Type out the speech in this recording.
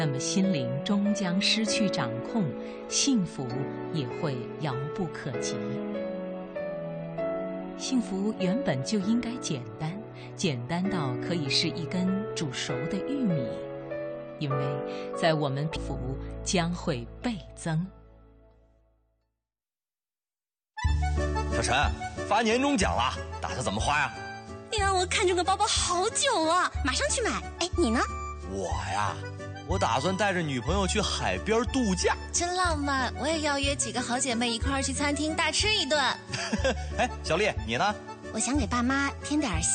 那么心灵终将失去掌控，幸福也会遥不可及。幸福原本就应该简单，简单到可以是一根煮熟的玉米，因为在我们幸福将会倍增。 小陈，发年终奖了，打算怎么花呀？ 哎呀，我看中个包包好久了，马上去买。哎，你呢？ 我呀，我打算带着女朋友去海边度假， 真浪漫。我也要约几个好姐妹一块儿去餐厅大吃一顿。 哎，小丽，你呢？ 我想给爸妈添点